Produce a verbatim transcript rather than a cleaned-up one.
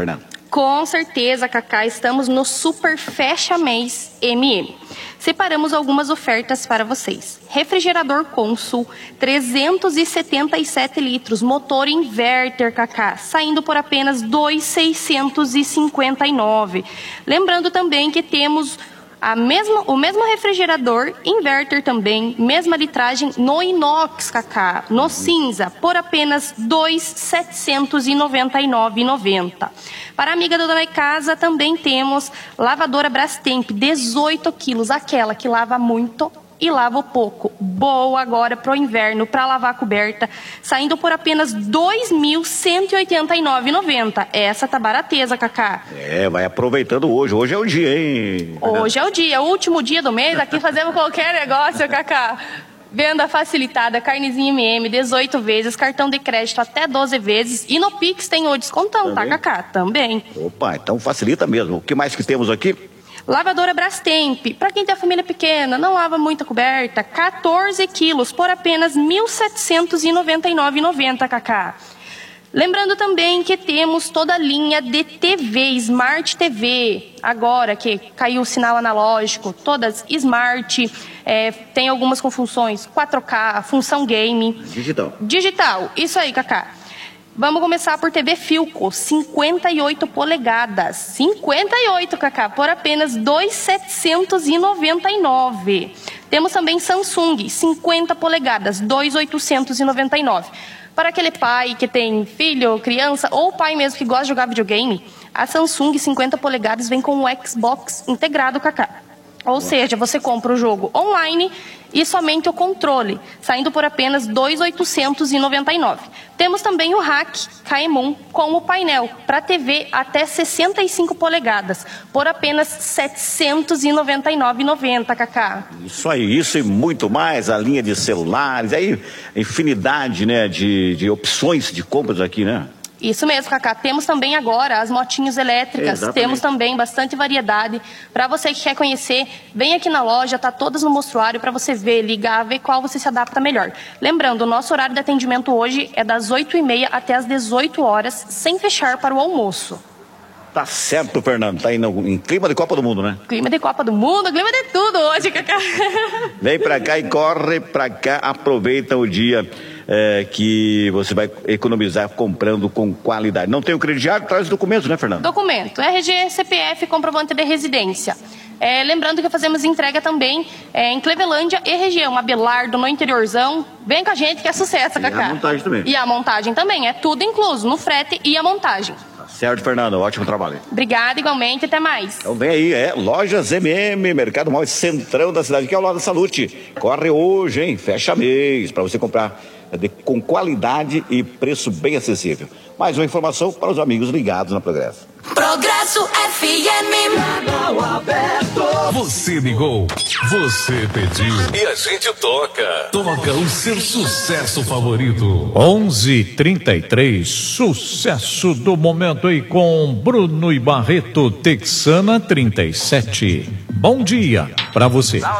Fernando. Com certeza, Cacá, estamos no Super Fecha Mês M M. Separamos algumas ofertas para vocês. Refrigerador Consul, trezentos e setenta e sete litros, motor inverter, Cacá, saindo por apenas dois mil seiscentos e cinquenta e nove reais. Lembrando também que temos a mesma, o mesmo refrigerador inverter também, mesma litragem no inox, Cacá, no cinza, por apenas dois mil setecentos e noventa e nove reais e noventa centavos. Para a amiga da dona de casa também temos lavadora Brastemp, dezoito quilos, aquela que lava muito e lava pouco. Boa agora para o inverno, para lavar a coberta, saindo por apenas dois mil cento e oitenta e nove reais e noventa centavos. Essa tá barateza, Cacá. É, vai aproveitando hoje. Hoje é o dia, hein? Hoje é o dia, o último dia do mês. Aqui fazemos qualquer negócio, Cacá. Venda facilitada, carnezinha M M, dezoito vezes, cartão de crédito até doze vezes. E no Pix tem o descontão, tá, Cacá? Também. Opa, então facilita mesmo. O que mais que temos aqui? Lavadora Brastemp, para quem tem a família pequena, não lava muita coberta, quatorze quilos por apenas mil setecentos e noventa e nove reais e noventa centavos, Cacá. Lembrando também que temos toda a linha de T V, Smart T V, agora que caiu o sinal analógico, todas Smart, é, tem algumas com funções quatro K, função game. Digital. Digital, isso aí, Cacá. Vamos começar por T V Philco, cinquenta e oito polegadas. cinquenta e oito, Cacá, por apenas dois mil setecentos e noventa e nove reais. Temos também Samsung, cinquenta polegadas, dois mil oitocentos e noventa e nove reais. Para aquele pai que tem filho, criança, ou pai mesmo que gosta de jogar videogame, a Samsung cinquenta polegadas vem com o Xbox integrado, Cacá. Ou seja, você compra o jogo online e somente o controle, saindo por apenas dois mil oitocentos e noventa e nove reais. Temos também o Hack Caemon com o painel para T V até sessenta e cinco polegadas, por apenas setecentos e noventa e nove reais e noventa centavos, Cacá. Isso aí, isso e muito mais, a linha de celulares, aí infinidade, né, de, de opções de compras aqui, né? Isso mesmo, Cacá. Temos também agora as motinhas elétricas. Exatamente. Temos também bastante variedade. Para você que quer conhecer, vem aqui na loja, tá todas no mostruário para você ver, ligar, ver qual você se adapta melhor. Lembrando, o nosso horário de atendimento hoje é das oito e meia até as dezoito horas, sem fechar para o almoço. Tá certo, Fernando. Tá indo em clima de Copa do Mundo, né? Clima de Copa do Mundo, clima de tudo hoje, Cacá. Vem pra cá e corre pra cá, aproveita o dia é, que você vai economizar comprando com qualidade. Não tem o crediário, traz documentos, né, Fernando? Documento, R G, C P F, comprovante de residência. É, lembrando que fazemos entrega também é, em Clevelândia e região, Abelardo, no interiorzão. Vem com a gente que é sucesso, Cacá. E a montagem também. E a montagem também, é tudo incluso, no frete e a montagem. Certo, Fernando, ótimo trabalho. Obrigada, igualmente, até mais. Então vem aí, é Lojas M M, Mercado Móvel, centrão da cidade, que é o lado da Salute. Corre hoje, hein? Fecha mês, para você comprar de, com qualidade e preço bem acessível. Mais uma informação para os amigos ligados na Progresso. Progresso F M. Canal aberto. Você ligou, você pediu e a gente toca. Toca o seu sucesso favorito. onze e trinta e três, sucesso do momento aí com Bruno e Barreto, Texana trinta e sete. Bom dia pra você.